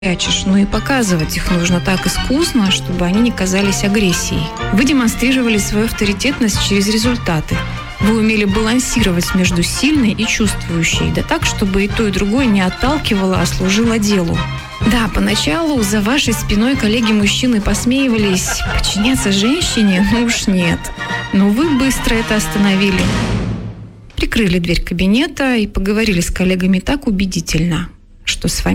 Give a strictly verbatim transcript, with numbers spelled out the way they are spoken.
прячешь, но и показывать их нужно так искусно, чтобы они не казались агрессией. Вы демонстрировали свою авторитетность через результаты. Вы умели балансировать между сильной и чувствующей, да так, чтобы и то, и другое не отталкивало, а служило делу. Да, поначалу за вашей спиной коллеги-мужчины посмеивались. Подчиняться женщине? Ну уж нет. Но вы быстро это остановили. Прикрыли дверь кабинета и поговорили с коллегами так убедительно, что с вами